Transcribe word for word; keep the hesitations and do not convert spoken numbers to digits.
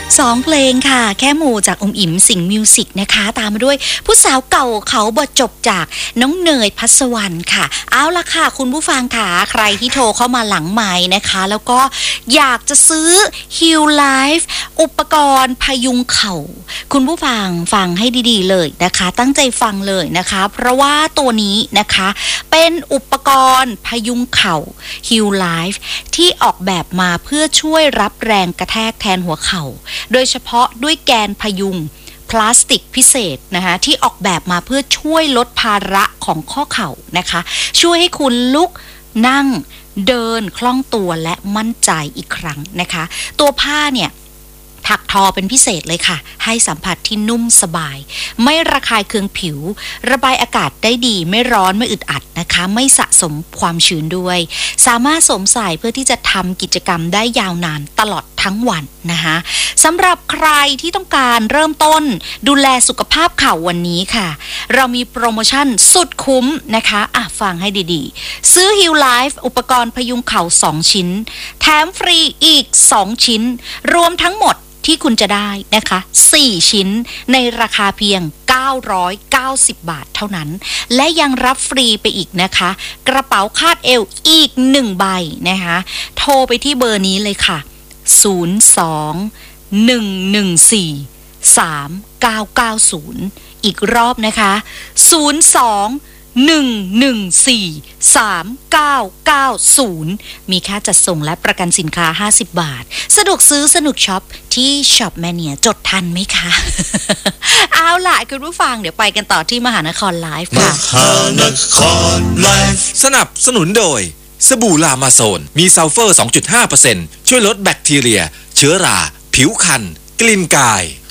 สองเพลงค่ะแค่หมู่จากอมอิ่มสิงห์มิวสิกนะคะตามมาด้วยผู้สาวเก่าเขาบทจบจากน้องเนยพัสวรรณค่ะเอาละค่ะคุณผู้ฟังค่ะใครที่โทรเข้ามาหลังไมค์นะคะแล้วก็อยากจะซื้อ Heal Life อุปกรณ์พยุงเข่าคุณผู้ฟังฟังให้ดีๆเลยนะคะตั้งใจฟังเลยนะคะเพราะว่าตัวนี้นะคะเป็นอุปกรณ์พยุงเข่า Heal Life ที่ออกแบบมาเพื่อช่วยรับแรงกระแทกแทนหัวเข่าโดยเฉพาะด้วยแกนพยุงพลาสติกพิเศษนะคะที่ออกแบบมาเพื่อช่วยลดภาระของข้อเข่านะคะช่วยให้คุณลุกนั่งเดินคล่องตัวและมั่นใจอีกครั้งนะคะตัวผ้าเนี่ยถักทอเป็นพิเศษเลยค่ะให้สัมผัสที่นุ่มสบายไม่ระคายเคืองผิวระบายอากาศได้ดีไม่ร้อนไม่อึดอัดนะคะไม่สะสมความชื้นด้วยสามารถสวมใส่เพื่อที่จะทำกิจกรรมได้ยาวนานตลอดทั้งวันนะคะสำหรับใครที่ต้องการเริ่มต้นดูแลสุขภาพเข่าวันนี้ค่ะเรามีโปรโมชั่นสุดคุ้มนะคะอ่ะฟังให้ดีๆซื้อ Heal Life อุปกรณ์พยุงเข่าสองชิ้นแถมฟรีอีกสองชิ้นรวมทั้งหมดที่คุณจะได้นะคะสี่ชิ้นในราคาเพียงเก้าร้อยเก้าสิบบาทเท่านั้นและยังรับฟรีไปอีกนะคะกระเป๋าคาดเอวอีกหนึ่งใบนะคะโทรไปที่เบอร์นี้เลยค่ะศูนย์ สอง หนึ่ง หนึ่ง สี่ สาม เก้า เก้า ศูนย์อีกรอบนะคะศูนย์ สอง หนึ่ง หนึ่ง สี่ สาม เก้า เก้า ศูนย์มีค่าจัดส่งและประกันสินค้าห้าสิบบาทสะดวกซื้อสนุกช็อปที่ช็อปแมเนียจดทันไหมคะ เอาล่ะคุณผู้ฟังเดี๋ยวไปกันต่อที่มหานครไลฟ์ค่ะมหานครไลฟ์สนับสนุนโดยสบู่ลามาโซนมีซัลเฟอร์ สองจุดห้าเปอร์เซ็นต์ ช่วยลดแบคทีเรียเชื้อราผิวคันกลิ่นกาย